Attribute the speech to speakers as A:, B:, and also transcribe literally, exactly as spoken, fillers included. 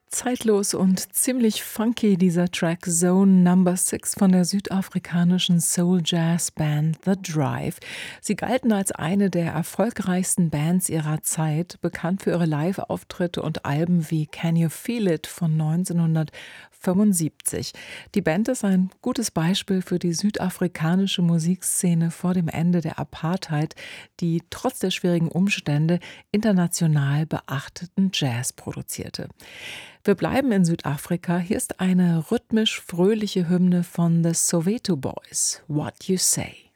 A: Zeitlos und ziemlich funky dieser Track Zone Number Six von der südafrikanischen Soul-Jazz-Band The Drive. Sie galten als eine der erfolgreichsten Bands ihrer Zeit, bekannt für ihre Live-Auftritte und Alben wie Can You Feel It von neunzehnhundertfünfundsiebzig. Die Band ist ein gutes Beispiel für die südafrikanische Musikszene vor dem Ende der Apartheid, die trotz der schwierigen Umstände international beachteten Jazz produzierte. Wir bleiben in Südafrika. Hier ist eine rhythmisch fröhliche Hymne von The Soweto Boys, What You Say.